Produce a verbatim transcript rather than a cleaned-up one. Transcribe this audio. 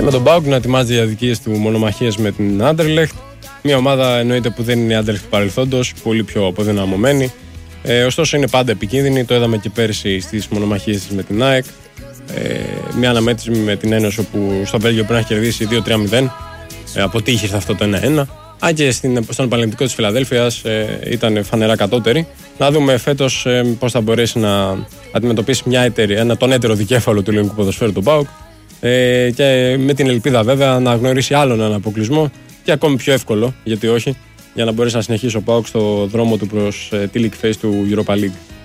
με τον ΠΑΟΚ να ετοιμάζει διαδικίες του μονομαχίες με την Άντερλεχτ. Μια ομάδα εννοείται που δεν είναι η Άντερλεχτ του παρελθόντος, πολύ πιο αποδυναμωμένη. Ε, ωστόσο είναι πάντα επικίνδυνη, το είδαμε και πέρσι στις μονομαχίες της με την ΑΕΚ. Ε, μια αναμέτρηση με την Ένωση που στο Βέλγιο πρέπει να έχει κερδίσει δύο τρία μηδέν. Ε, αποτύχησε αυτό το ένα ένα. Αν και στην, στον Πανελληνικό της Φιλαδέλφειας ε, ήταν φανερά κατώτερη. Να δούμε φέτος ε, πώς θα μπορέσει να αντιμετωπίσει μια έτερη, ένα, τον έτερο δικέφαλο του ελληνικού ποδοσφαίρου του ΠΑΟΚ. Ε, και με την ελπίδα βέβαια να γνωρίσει άλλον έναν αποκλεισμό και ακόμη πιο εύκολο, γιατί όχι, για να μπορέσει να συνεχίσει ο ΠΑΟΚ στο δρόμο του προς ε, τη League Phase του Europa League.